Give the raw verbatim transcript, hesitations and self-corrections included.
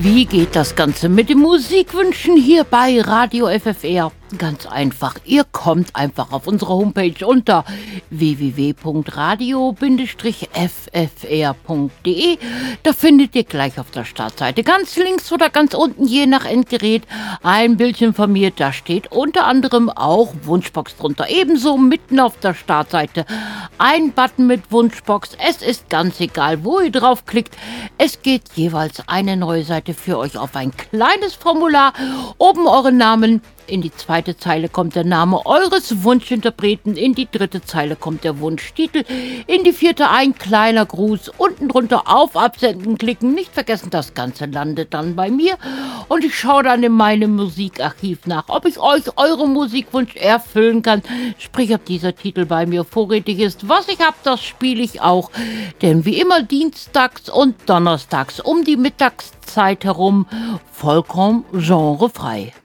Wie geht das Ganze mit den Musikwünschen hier bei Radio F F R? Ganz einfach, ihr kommt einfach auf unsere Homepage unter w w w punkt radio f f r punkt d e. Da findet ihr gleich auf der Startseite ganz links oder ganz unten, je nach Endgerät, ein Bildchen von mir. Da steht unter anderem auch Wunschbox drunter. Ebenso mitten auf der Startseite ein Button mit Wunschbox. Es ist ganz egal, wo ihr draufklickt. Es geht jeweils eine neue Seite für euch auf ein kleines Formular. Oben euren Namen. In die zweite Zeile kommt der Name eures Wunschinterpreten, in die dritte Zeile kommt der Wunschtitel, in die vierte ein kleiner Gruß, unten drunter auf Absenden klicken, nicht vergessen, das Ganze landet dann bei mir und ich schaue dann in meinem Musikarchiv nach, ob ich euch euren Musikwunsch erfüllen kann, sprich, ob dieser Titel bei mir vorrätig ist. Was ich habe, das spiele ich auch, denn wie immer dienstags und donnerstags um die Mittagszeit herum vollkommen genrefrei.